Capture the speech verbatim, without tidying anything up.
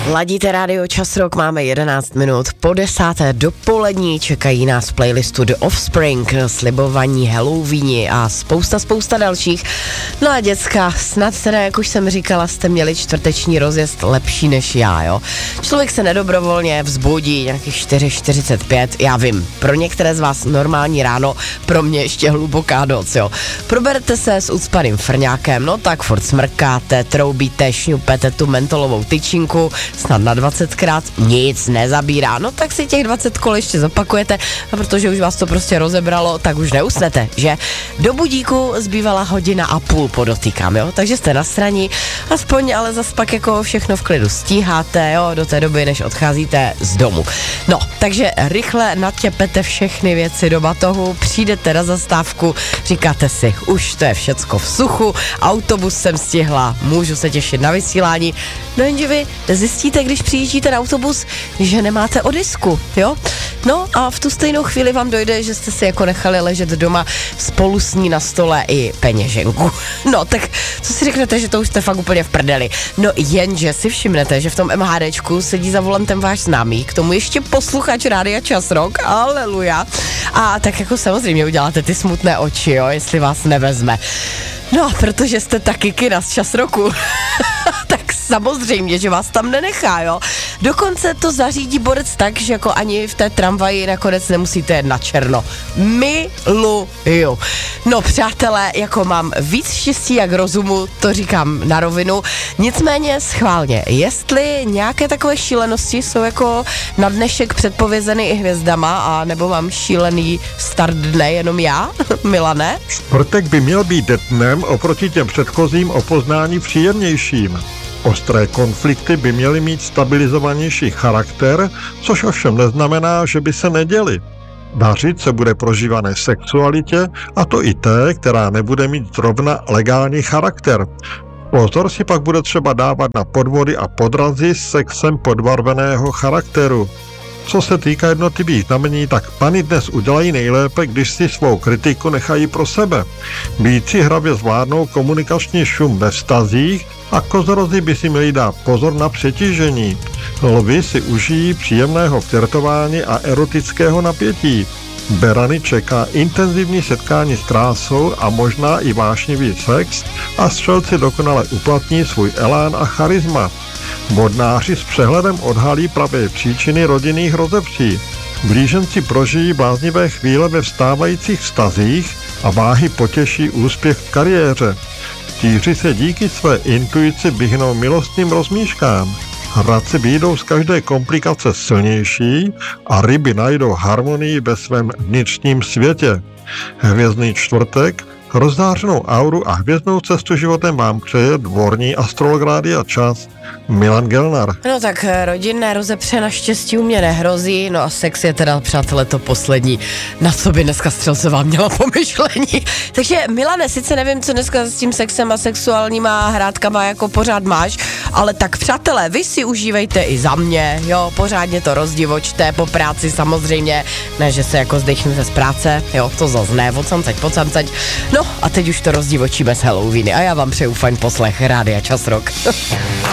Ladíte rádio Čas Rock, máme jedenáct minut po desáté dopolední, čekají nás v playlistu The Offspring, slibovaní Halloweeni a spousta, spousta dalších. No a děcka, snad teda, jak už jsem říkala, jste měli čtvrteční rozjezd lepší než já, jo. Člověk se nedobrovolně vzbudí nějakých čtyři čtyřicet pět, já vím, pro některé z vás normální ráno, pro mě ještě hluboká noc, jo. Proberte se s ucpaným frňákem, no tak furt smrkáte, troubíte, šňupete tu mentolovou tyčinku, snad na dvacetkrát, nic nezabírá, no tak si těch dvacet kol ještě zopakujete, a protože už vás to prostě rozebralo, tak už neusnete, že? Do budíku zbývala hodina a půl, podotýkám, jo, takže jste na straně, aspoň ale zas pak jako všechno v klidu stíháte, jo, do té doby, než odcházíte z domu. No, takže rychle natěpete všechny věci do batohu, přijdete na zastávku, říkáte si, už to je všecko v suchu, autobus jsem stihla, můžu se těšit na vysílání, no jenže vy zjistíte, když přijíždíte na autobus, že nemáte odisku, jo? No a v tu stejnou chvíli vám dojde, že jste si jako nechali ležet doma spolu s ní na stole i peněženku. No tak co si řeknete, že to už jste fakt úplně v prdeli. No jenže si všimnete, že v tom MHDčku sedí za volantem váš známý, k tomu ještě posluchač rádia Čas Rock, aleluja. A tak jako samozřejmě uděláte ty smutné oči, jo, jestli vás nevezme. No, protože jste taky kina z Čas Roku. Tak samozřejmě, že vás tam nenechá, jo. Dokonce to zařídí borec tak, že jako ani v té tramvaji nakonec nemusíte jet na černo. Miluju. No přátelé, jako mám víc štěstí jak rozumu, to říkám na rovinu. Nicméně schválně, jestli nějaké takové šílenosti jsou jako na dnešek předpovězeny i hvězdama, a nebo mám šílený start dne jenom já, Milane? Čtvrtek by měl být dnem oproti těm předchozím o poznání příjemnějším. Ostré konflikty by měly mít stabilizovanější charakter, což ovšem neznamená, že by se neděly. Dařit se bude prožívané sexualitě, a to i té, která nebude mít zrovna legální charakter. Pozor si pak bude třeba dávat na podvody a podrazy s sexem podbarveného charakteru. Co se týká jednotlivých znamení, tak pany dnes udělají nejlépe, když si svou kritiku nechají pro sebe. Býci hravě zvládnou komunikační šum ve vztazích a kozorozy by si měli dát pozor na přetížení. Lvi si užijí příjemného flirtování a erotického napětí. Berany čeká intenzivní setkání s krásou a možná i vášnivý sex, a střelci dokonale uplatní svůj elán a charisma. Vodnáři s přehledem odhalí pravé příčiny rodinných rozepří. Blíženci prožijí bláznivé chvíle ve vstávajících vztazích a váhy potěší úspěch v kariéře. Týři se díky své intuici vyhnou milostným rozmíškám. Hradci vyjdou z každé komplikace silnější a ryby najdou harmonii ve svém vnitřním světě. Hvězdný čtvrtek, rozzářenou auru a hvězdnou cestu životem vám přeje dvorní astrolog Rádia Čas Milan Gelnar. No tak rodinné rozepře naštěstí u mě nehrozí, no a sex je teda, přátelé, to poslední, na co by dneska střelcová měla pomyšlení. Takže Milane, sice nevím, co dneska s tím sexem a sexuálníma hrádkama jako pořád máš, ale tak přátelé, vy si užívejte i za mě, jo, pořádně to rozdivočte po práci samozřejmě, ne, že se jako zdechnete z práce, jo, to zas ne, odsamcať, pocamcať. No a teď už to rozdivočíme s Halloweeny a já vám přeju fajn poslech Rádia Čas Rock.